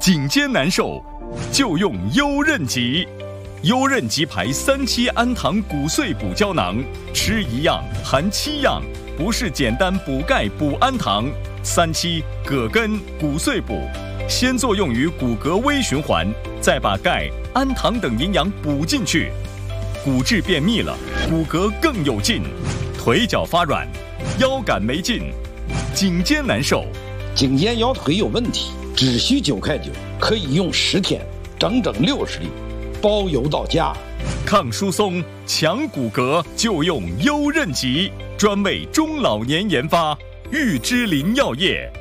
颈肩难受，就用优韧极。优韧极牌3期氨糖骨碎补胶囊，吃1样含7样，不是简单补钙补氨糖。3期葛根骨碎补，先作用于骨骼微循环，再把钙、氨糖等营养补进去，骨质变密了，骨骼更有劲，腿脚发软，腰杆没劲，颈肩难受， 颈肩腰腿有问题，只需9块9，可以用10天，整整60粒，包邮到家。 抗疏松、强骨骼就用优韧极，专为中老年研发，玉芝林药业。